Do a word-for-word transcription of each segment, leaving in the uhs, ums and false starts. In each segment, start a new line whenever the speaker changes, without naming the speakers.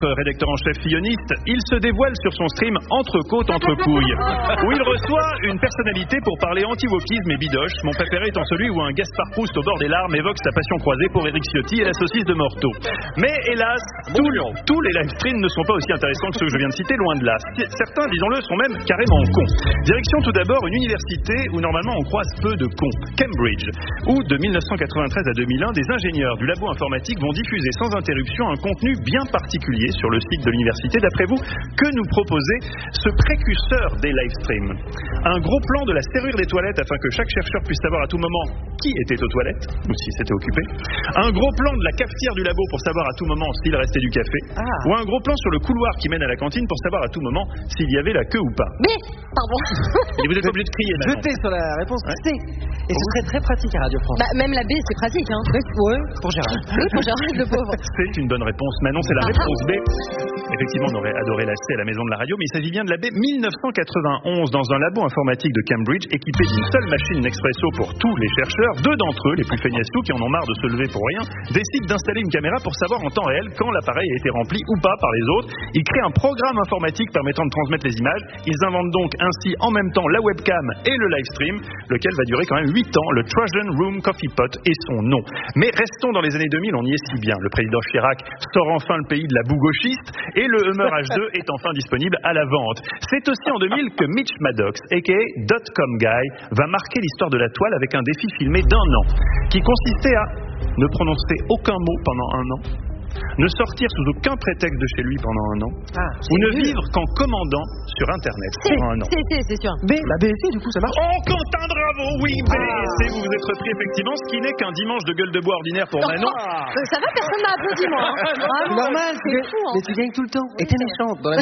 rédacteur en chef filloniste, il se dévoile sur son stream Entrecôte entre couilles, où il reçoit une personnalité pour parler anti-wokisme et bidoche, mon préféré étant celui où un Gaspard Proust au bord des larmes évoque sa passion croisée pour Éric Ciotti et la saucisse de Morteau. Mais hélas, tous, tous les live streams ne sont pas aussi intéressants que ceux que je viens de citer, loin de là. Certains, disons-le, sont même carrément cons. Direction tout d'abord une université où normalement on croise peu de cons, Cambridge, où de mille neuf cent quatre-vingt-treize à deux mille un, des ingénieurs du labo informatique vont diffuser sans interruption un contenu bien particulier sur le site de l'université. D'après vous, que nous proposait ce précurseur des live streams? Un gros plan de la serrure des toilettes afin que chaque chercheur puisse savoir à tout moment qui était aux toilettes ou si c'était occupé. Un gros plan de la cafetière du labo pour savoir à tout moment s'il restait du café. Ah. Ou un gros plan sur le couloir qui mène à la cantine pour savoir à tout moment s'il y avait la queue ou pas.
Mais, pardon.
Et vous êtes obligé de crier maintenant.
Je t'ai sur la réponse ouais. C. Et ce serait très pratique à Radio France.
Bah, même la B, c'est pratique, hein.
Oui, ouais, pour Gérard.
Oui, pour Gérard, le pauvre.
C'est une bonne réponse. Manon, c'est la réponse B. Effectivement, on aurait adoré la C à la maison de la radio, mais il s'agit bien de la B. mille neuf cent quatre-vingt-onze, dans un labo informatique de Cambridge, équipé d'une seule machine Nespresso pour tous les chercheurs, deux d'entre eux, les plus feignassos, qui en ont marre de se lever pour rien, décident d'installer une caméra pour savoir en temps réel quand l'appareil a été rempli ou pas par les autres. Ils créent un programme informatique permettant de transmettre les images. Ils inventent donc ainsi en même temps la webcam et le live stream, lequel va durer quand même huit ans. Le Trojan Room Coffee Pot est son nom. Mais restons dans les années deux mille, on y est si bien. Le président Chirac sort enfin le pays de la boue gauchiste et le Hummer H deux est enfin disponible à la vente. C'est aussi en deux mille que Mitch Maddox, aka Dotcom Guy, va marquer l'histoire de la toile avec un défi filmé d'un an, qui consistait à ne prononcer aucun mot pendant un an, ne sortir sous aucun prétexte de chez lui pendant un an, ah, ou ne vu. vivre qu'en commandant sur Internet pendant un an.
C'est, c'est, c'est sûr.
B, la B S C, du coup, ça marche.
Oh, Quentin, bravo, oui, B S C, ah. Vous vous êtes repris effectivement, ce qui n'est qu'un dimanche de gueule de bois ordinaire pour Manon.
Ah. Ça va, personne m'a applaudi, moi. Hein.
C'est normal, c'est fou, hein. Mais tu gagnes tout le temps. Et t'es méchante. Dans la...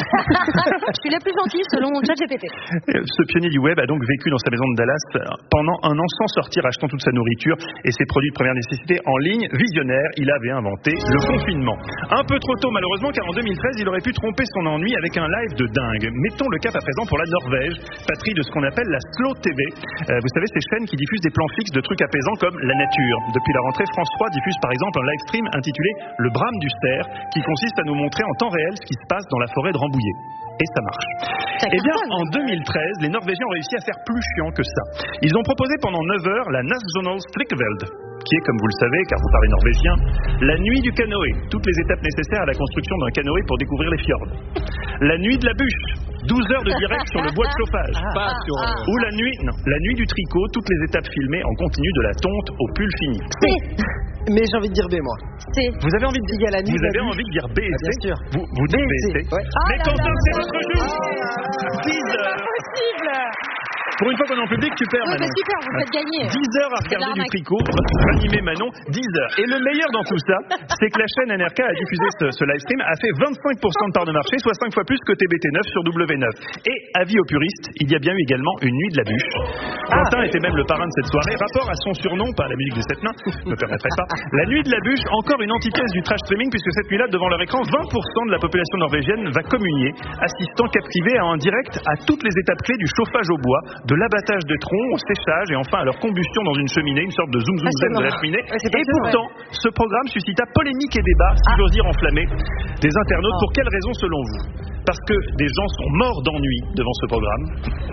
Je suis la plus gentille selon ChatGPT.
Ce pionnier du web a donc vécu dans sa maison de Dallas pendant un an sans sortir, achetant toute sa nourriture et ses produits de première nécessité en ligne. Visionnaire, il avait inventé le confinement. Un peu trop tôt malheureusement, car en deux mille treize il aurait pu tromper son ennui avec un live de dingue. Mettons le cap à présent pour la Norvège, patrie de ce qu'on appelle la Slow T V. Euh, vous savez, ces chaînes qui diffusent des plans fixes de trucs apaisants comme la nature. Depuis la rentrée, France trois diffuse par exemple un live stream intitulé Le Brame du Cerf, qui consiste à nous montrer en temps réel ce qui se passe dans la forêt de Rambouillet. Et ça marche. Eh bien, en deux mille treize, les Norvégiens ont réussi à faire plus chiant que ça. Ils ont proposé pendant neuf heures la National Strikkveld, qui est, comme vous le savez, car vous parlez norvégien, la nuit du canoë. Toutes les étapes nécessaires à la construction d'un canoë pour découvrir les fjords. La nuit de la bûche, douze heures de direct sur le bois de chauffage.
Ah, pas sur, euh...
Ou la nuit, non, la nuit du tricot, toutes les étapes filmées en continu de la tonte au pull fini.
C.
Mais j'ai envie de dire B, moi.
C.
Vous avez envie de dire,
la nuit
vous avez envie de dire B et C?
Ah, bien sûr.
Vous, vous dites B et C.
Ouais.
Mais
oh
Quentin, c'est
là,
votre jour.
Oh,
dix heures.
C'est pas possible.
Pour une fois qu'on est en public, tu perds,
oui,
Manon.
Bah super, vous faites gagner.
dix heures à regarder du tricot, animer Manon, dix heures. Et le meilleur dans tout ça, c'est que la chaîne N R K a diffusé ce, ce live stream, a fait vingt-cinq pour cent de part de marché, soit cinq fois plus que T B T neuf sur W neuf. Et, avis aux puristes, il y a bien eu également une nuit de la bûche. Quentin ah, était même le parrain de cette soirée. Rapport à son surnom, pas à la musique des sept nains, ne me permettrait pas. La nuit de la bûche, encore une antithèse du trash streaming, puisque cette nuit-là, devant leur écran, vingt pour cent de la population norvégienne va communier, assistant captivé à un direct à toutes les étapes clés du chauffage au bois, de l'abattage de troncs au séchage et enfin à leur combustion dans une cheminée, une sorte de zoom zoom zen de la cheminée.
Ouais,
et pourtant, ouais. ce programme suscita polémique et débat, si ah. j'ose dire enflammé, des internautes. Oh. Pour quelles raisons selon vous? Parce que des gens sont morts d'ennui devant ce programme.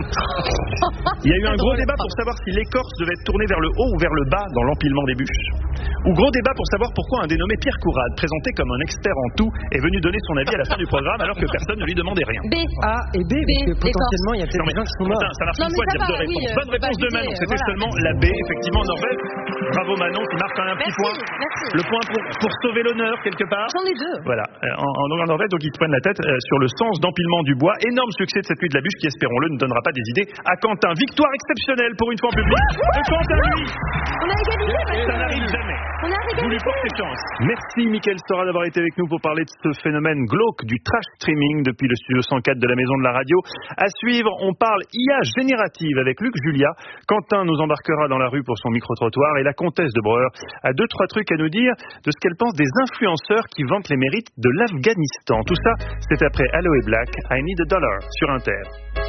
Il y a eu un gros débat pour savoir si l'écorce devait être tournée vers le haut ou vers le bas dans l'empilement des bûches. Ou gros débat pour savoir pourquoi un dénommé Pierre Courade, présenté comme un expert en tout, est venu donner son avis à la fin du programme alors que personne ne lui demandait rien.
B.
A et B, B parce que potentiellement il y a peut-être des gens qui sont morts.
Ça marche une fois de dire deux réponses. Bonne réponse de Manon, c'était voilà. seulement la B, effectivement, en Norvège. Bravo Manon, qui marque un petit
merci,
point.
Merci.
Le point pour, pour sauver l'honneur, quelque part.
J'en ai deux.
Voilà, en, en, en Norvège, donc ils te prennent la tête euh, sur le sens d'empilement du bois. Énorme succès de cette nuit de la bûche qui, espérons-le, ne donnera pas des idées à Quentin. Victoire exceptionnelle pour une fois en public de Quentin, lui.
On a égalisé.
Ça n'arrive jamais.
On a égalisé.
Vous lui portez chance. Merci Mickaël Stora d'avoir été avec nous pour parler de ce phénomène glauque du trash streaming depuis le studio cent quatre de la Maison de la Radio. À suivre, on parle I A générative avec Luc Julia. Quentin nous embarquera dans la rue pour son micro-trottoir et la comtesse de Breur a deux, trois trucs à nous dire de ce qu'elle pense des influenceurs qui vantent les mérites de l'Afghanistan. Tout ça, c'est après Aloe Black, I Need a Dollar sur Inter.